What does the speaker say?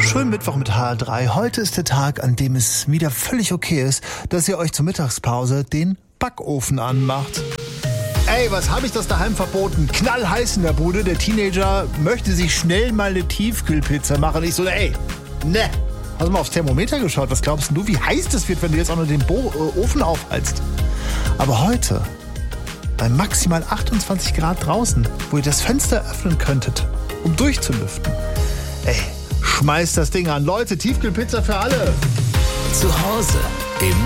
Schönen Mittwoch mit HR3. Heute ist der Tag, an dem es wieder völlig okay ist, dass ihr euch zur Mittagspause den Backofen anmacht. Ey, was habe ich das daheim verboten? Knallheiß in der Bude. Der Teenager möchte sich schnell mal eine Tiefkühlpizza machen. Ich so, ey, ne. Hast du mal aufs Thermometer geschaut? Was glaubst du, wie heiß das wird, wenn du jetzt auch noch den Ofen aufheizt? Aber heute, bei maximal 28 Grad draußen, wo ihr das Fenster öffnen könntet, um durchzulüften. Ey, schmeißt das Ding an. Leute, Tiefkühlpizza für alle. Zu Hause im